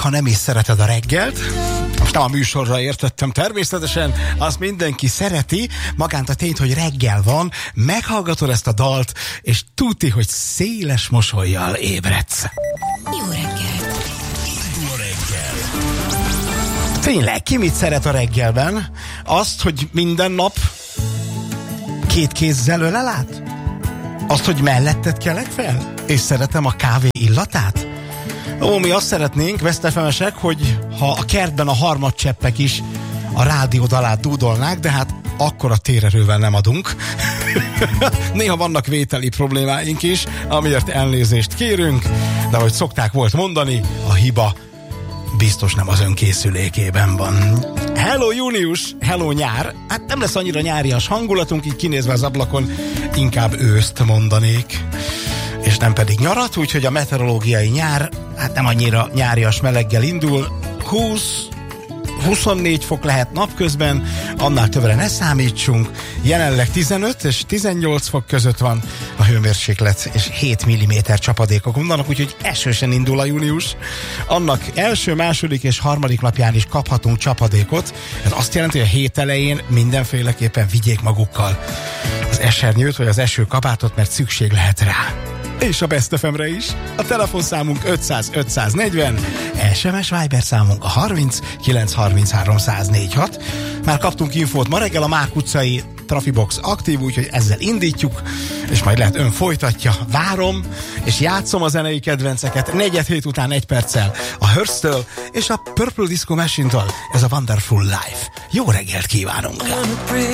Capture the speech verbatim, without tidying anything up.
ha nem is szereted a reggelt, most nem a műsorra értettem természetesen, azt mindenki szereti, magánt a tényt, hogy reggel van, meghallgatod ezt a dalt, és tuti, hogy széles mosollyal ébredsz. Jó reggelt! Jó reggel! Tényleg, ki mit szeret a reggelben? Azt, hogy minden nap két kézzel ölelát? Azt, hogy melletted kelek fel? És szeretem a kávé illatát? Ó, mi azt szeretnénk, vesztefemesek, hogy ha a kertben a harmadcseppek is a rádiód alá dúdolnák, de hát akkora térerővel nem adunk. Néha vannak vételi problémáink is, amiért elnézést kérünk, de ahogy szokták volt mondani, a hiba biztos nem az önkészülékében van. Hello június, hello nyár. Hát nem lesz annyira nyárias hangulatunk, így kinézve az ablakon inkább őszt mondanék. És nem pedig nyarat, úgyhogy a meteorológiai nyár hát nem annyira nyárias meleggel indul. húsz huszonnégy fok lehet napközben, annál többre ne számítsunk. Jelenleg tizenöt és tizennyolc fok között van a hőmérséklet, és hét milliméter csapadékok vannak, úgyhogy esősen indul a június. Annak első, második és harmadik napján is kaphatunk csapadékot. Ez azt jelenti, hogy a hét elején mindenféleképpen vigyék magukkal az esernyőt, vagy az esőkabátot, mert szükség lehet rá. És a Best ef em-re is. A telefonszámunk ötszáz ötszáznegyven, es em es Viber számunk a harminc kilenc harminchárom száz négyvenhat. Már kaptunk infót, ma reggel a Mák utcai Trafibox aktív, úgyhogy ezzel indítjuk, és majd lehet ön folytatja. Várom, és játszom a zenei kedvenceket negyed hét után egy perccel a Hearst-től és a Purple Disco Machine-től. Ez a Wonderful Life. Jó reggelt kívánunk!